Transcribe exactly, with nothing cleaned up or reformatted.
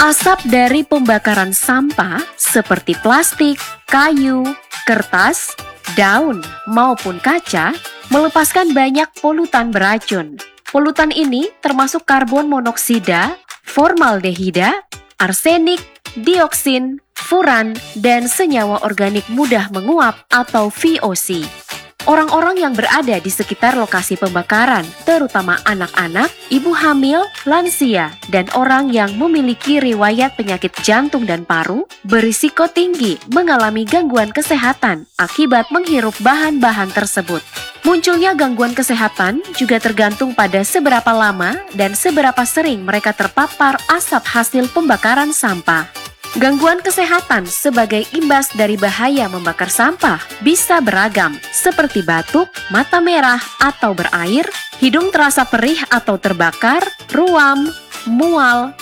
Asap dari pembakaran sampah seperti plastik, kayu, kertas, daun, maupun kaca melepaskan banyak polutan beracun. Polutan ini termasuk karbon monoksida, formaldehida, arsenik, dioksin, furan, dan senyawa organik mudah menguap atau V O C. Orang-orang yang berada di sekitar lokasi pembakaran, terutama anak-anak, ibu hamil, lansia, dan orang yang memiliki riwayat penyakit jantung dan paru, berisiko tinggi mengalami gangguan kesehatan akibat menghirup bahan-bahan tersebut. Munculnya gangguan kesehatan juga tergantung pada seberapa lama dan seberapa sering mereka terpapar asap hasil pembakaran sampah. Gangguan kesehatan sebagai imbas dari bahaya membakar sampah bisa beragam, seperti batuk, mata merah atau berair, hidung terasa perih atau terbakar, ruam, mual,